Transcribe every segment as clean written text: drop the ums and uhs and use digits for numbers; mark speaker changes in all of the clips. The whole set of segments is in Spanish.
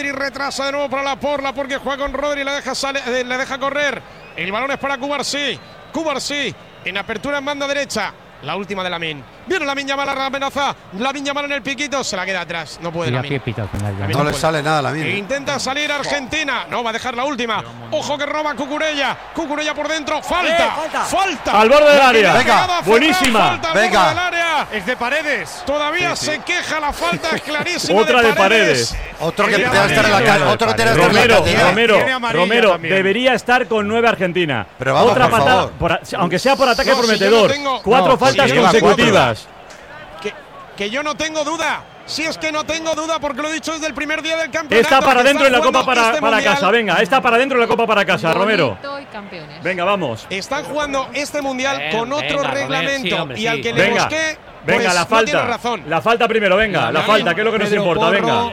Speaker 1: Rodri retrasa de nuevo para Laporte porque juega con Rodri, le deja correr. El balón es para Cubarsí. Cubarsí en apertura en banda derecha. La última de Lamine. Viene Lamine Yamal a la amenaza. Lamine Yamal en el piquito. Se la queda atrás. No puede Lamine.
Speaker 2: No le sale nada a Lamine.
Speaker 1: Intenta salir Argentina. No, va a dejar la última. Ojo que roba Cucurella. Cucurella por dentro. Falta. Falta.
Speaker 3: Al borde del área.
Speaker 2: Venga.
Speaker 3: Buenísima.
Speaker 1: Falta al
Speaker 2: Venga.
Speaker 1: borde del área.
Speaker 4: Es de Paredes.
Speaker 1: Todavía se queja la falta. Es clarísima.
Speaker 3: Otra de Paredes.
Speaker 2: Otro que tiene que estar en la calle. Otro que tiene que estar en la calle.
Speaker 3: Romero debería estar con 9 Argentina.
Speaker 2: Pero vamos,
Speaker 3: otra
Speaker 2: por
Speaker 3: patada,
Speaker 2: favor.
Speaker 3: aunque sea por ataque
Speaker 1: No, si
Speaker 3: prometedor.
Speaker 1: yo no tengo-
Speaker 3: 4
Speaker 2: No,
Speaker 3: faltas
Speaker 2: si lleva
Speaker 3: consecutivas.
Speaker 1: Que yo no tengo duda. Si es que no tengo duda, porque lo he dicho desde el primer día del campeonato.
Speaker 3: Está para
Speaker 1: que
Speaker 3: dentro en la
Speaker 1: están
Speaker 3: Copa
Speaker 1: jugando
Speaker 3: para,
Speaker 1: este
Speaker 3: para
Speaker 1: mundial.
Speaker 3: casa. Venga, está para dentro en la Copa para casa, Romero.
Speaker 5: Bonito y campeones.
Speaker 3: Venga, vamos.
Speaker 1: Están jugando este mundial con otro
Speaker 6: venga, Robert,
Speaker 1: reglamento.
Speaker 6: sí, hombre,
Speaker 1: y al
Speaker 6: sí.
Speaker 1: que le
Speaker 3: Venga,
Speaker 1: busque,
Speaker 3: venga,
Speaker 1: pues,
Speaker 3: la
Speaker 1: no
Speaker 3: falta.
Speaker 1: tiene razón.
Speaker 3: La falta primero, venga, la falta, que es lo que nos
Speaker 4: Pedro
Speaker 3: importa,
Speaker 4: Porro.
Speaker 3: venga.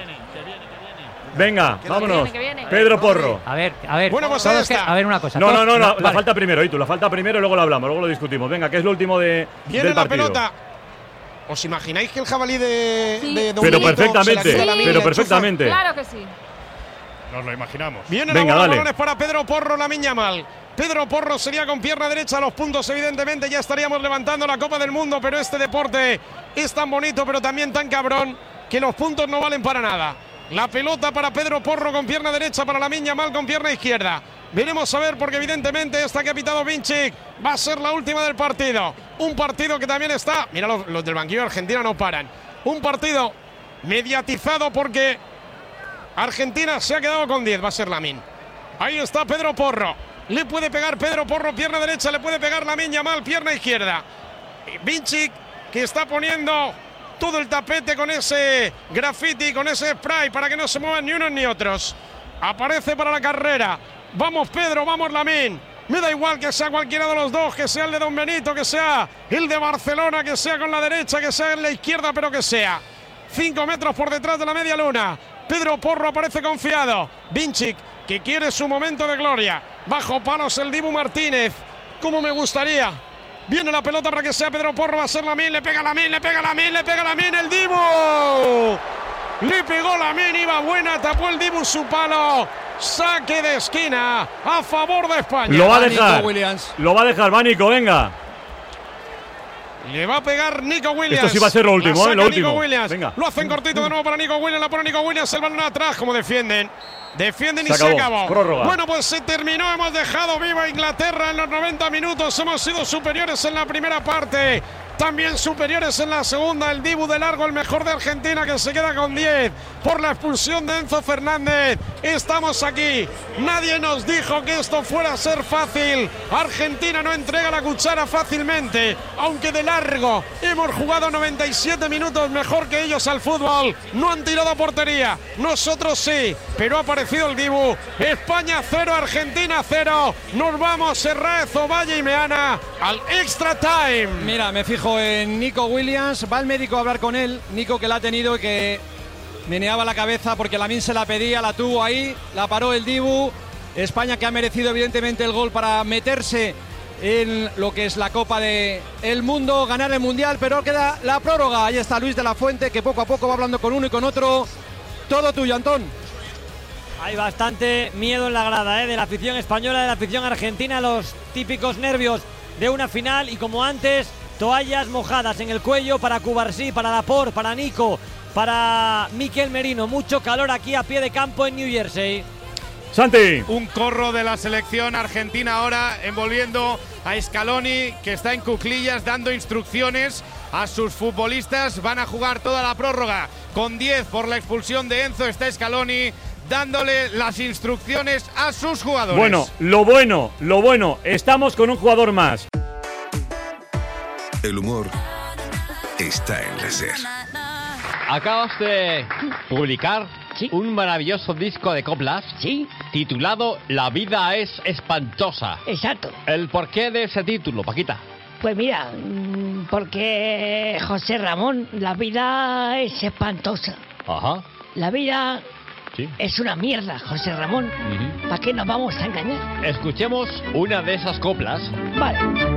Speaker 3: Venga, vámonos.
Speaker 5: Que viene.
Speaker 3: Pedro Porro.
Speaker 6: A ver.
Speaker 1: Bueno, pues
Speaker 6: todos
Speaker 1: ahí está.
Speaker 6: a ver una cosa.
Speaker 3: No,
Speaker 6: todos-
Speaker 3: la
Speaker 6: vale.
Speaker 3: falta primero, Itu, la falta primero y luego lo hablamos, luego lo discutimos. Venga, que es lo último
Speaker 1: Viene
Speaker 3: del
Speaker 1: la
Speaker 3: partido.
Speaker 1: pelota. ¿Os imagináis que el jabalí de
Speaker 3: Pero
Speaker 1: Dominico se la
Speaker 3: perfectamente,
Speaker 1: queda a Lamine y
Speaker 3: pero
Speaker 1: la enchufa?
Speaker 3: perfectamente.
Speaker 5: Claro que sí.
Speaker 4: Nos lo imaginamos.
Speaker 1: Viene
Speaker 3: Venga,
Speaker 1: la bola,
Speaker 3: dale.
Speaker 1: balones para Pedro Porro, Lamine Yamal. Pedro Porro sería con pierna derecha a los puntos, evidentemente ya estaríamos levantando la Copa del Mundo, pero este deporte es tan bonito, pero también tan cabrón, que los puntos no valen para nada. La pelota para Pedro Porro con pierna derecha, para Lamine Yamal con pierna izquierda. Veremos a ver, porque evidentemente esta que ha pitado Vinicic va a ser la última del partido. Un partido que también está, mira, los del banquillo de Argentina no paran. Un partido mediatizado porque Argentina se ha quedado con 10, va a ser Lamine. Ahí está Pedro Porro. Le puede pegar Pedro Porro, pierna derecha, le puede pegar Lamine Yamal, pierna izquierda. Vinicic, que está poniendo todo el tapete con ese graffiti, con ese spray, para que no se muevan ni unos ni otros. Aparece para la carrera. Vamos Pedro, vamos Lamine. Me da igual que sea cualquiera de los dos, que sea el de Don Benito, que sea el de Barcelona, que sea con la derecha, que sea en la izquierda, pero que sea 5 metros por detrás de la media luna. Pedro Porro aparece confiado. Vinicic, que quiere su momento de gloria. Bajo palos el Dibu Martínez. Como me gustaría. Viene la pelota para que sea Pedro Porro. Va a ser Lamine. Le pega Lamine, le pega Lamine, le pega Lamine. El Dibu. Le pegó Lamine. Iba buena. Tapó el Dibu su palo. Saque de esquina a favor de España.
Speaker 3: Lo va a
Speaker 4: Nico
Speaker 3: dejar.
Speaker 4: Williams.
Speaker 3: Lo va a dejar, Vánico, venga.
Speaker 1: Le va a pegar Nico Williams.
Speaker 3: Esto sí va a ser lo último,
Speaker 1: La saca
Speaker 3: lo último.
Speaker 1: Nico Williams.
Speaker 3: Venga.
Speaker 1: Lo hacen cortito de nuevo para Nico Williams. La pone Nico Williams. El balón atrás. Como defienden. Defienden y
Speaker 3: Se
Speaker 1: se
Speaker 3: acabó.
Speaker 1: acabó.
Speaker 3: Prórroga.
Speaker 1: Bueno, pues se terminó. Hemos dejado viva Inglaterra en los 90 minutos. Hemos sido superiores en la primera parte. También superiores en la segunda. El Dibu de largo, el mejor de Argentina, que se queda con 10 por la expulsión de Enzo Fernández. Estamos aquí. Nadie nos dijo que esto fuera a ser fácil. Argentina no entrega la cuchara fácilmente, aunque de largo. Hemos jugado 97 minutos mejor que ellos al fútbol. No han tirado a portería. Nosotros sí, pero ha aparecido el Dibu. España 0, Argentina 0. Nos vamos, Serraez, Ovalle y Meana, al extra time.
Speaker 4: Mira, me fijo en Nico Williams. Va el médico a hablar con él. Nico, que la ha tenido y que meneaba la cabeza porque Lamine se la pedía, la tuvo ahí, la paró el Dibu. España, que ha merecido evidentemente el gol para meterse en lo que es la Copa del Mundo, ganar el Mundial, pero queda la prórroga. Ahí está Luis de la Fuente, que poco a poco va hablando con uno y con otro. Todo tuyo, Antón.
Speaker 7: Hay bastante miedo en la grada, de la afición española, de la afición argentina, los típicos nervios de una final, y como antes, toallas mojadas en el cuello para Cubarsí, para Laporte, para Nico, para Mikel Merino. Mucho calor aquí a pie de campo en New Jersey.
Speaker 3: Santi.
Speaker 4: Un corro de la selección argentina ahora envolviendo a Scaloni, que está en cuclillas dando instrucciones a sus futbolistas. Van a jugar toda la prórroga con 10 por la expulsión de Enzo. Está Scaloni dándole las instrucciones a sus jugadores.
Speaker 3: Bueno, lo bueno, estamos con un jugador más.
Speaker 8: El humor está en la SER.
Speaker 6: Acabas de publicar un maravilloso disco de coplas titulado La vida es espantosa.
Speaker 9: Exacto.
Speaker 6: ¿El porqué de ese título, Paquita?
Speaker 9: Pues mira, porque José Ramón, la vida es espantosa.
Speaker 6: Ajá.
Speaker 9: La vida
Speaker 6: Sí.
Speaker 9: es una mierda, José Ramón. ¿Para qué nos vamos a engañar?
Speaker 6: Escuchemos una de esas coplas.
Speaker 9: Vale.